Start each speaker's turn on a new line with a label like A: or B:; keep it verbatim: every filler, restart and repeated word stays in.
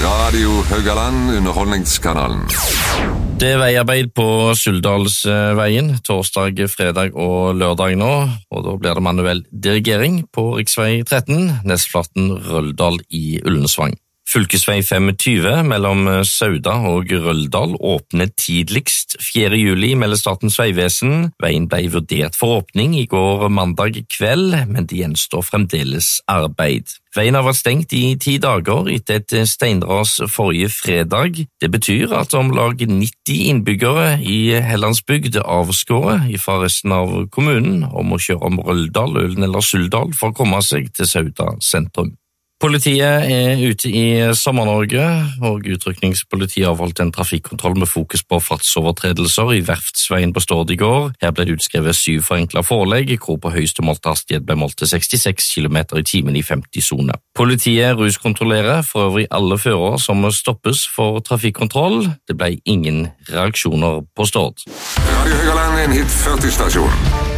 A: Radio Haugaland, underholdningskanalen.
B: Det er veiarbeid på Suldalsveien, torsdag, fredag og lørdag nå, og da blir det manuell dirigering på riksvei tretten, Nesflaten Røldal i Ullensvang. Fylkesvei tjuefem mellom Sauda og Røldal åpner tidligst fjerde juli, melder Statens vegvesen. Veien ble vurdert for åpning i går mandag kveld, men det gjenstår fremdeles arbeid. Veien har vært stengt i ti dager etter et steinras forrige fredag. Det betyr at om lag nitti innbyggere i Hellandsbygd avskåret fra resten av kommunen om å kjøre om Røldal, Ølen eller Suldal for å komme seg til Sauda sentrum. Politiet er ute i Sommer-Norge, og utrykningspolitiet har avholdt en trafikkontroll med fokus på fartsovertredelser i Verftsveien på Stord i går. Her ble det utskrevet syv forenklet forelegg, hvor på høyeste målte hastighet ble målt til sekstiseks kilometer i timen i femti-sone. Politiet ruskontrollerer for øvrig alle førere som stoppes for trafikkontroll. Det ble ingen reaksjoner på Stord.
A: Radio Haugaland er en hit førti-stasjon.